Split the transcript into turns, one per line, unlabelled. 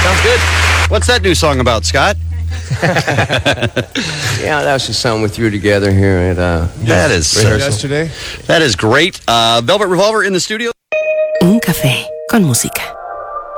Sounds good.
What's that new song about, Scott?
Yeah, that was just something we threw together here at
That is
Yesterday.
That is great. Velvet Revolver in the studio.
Un café con música.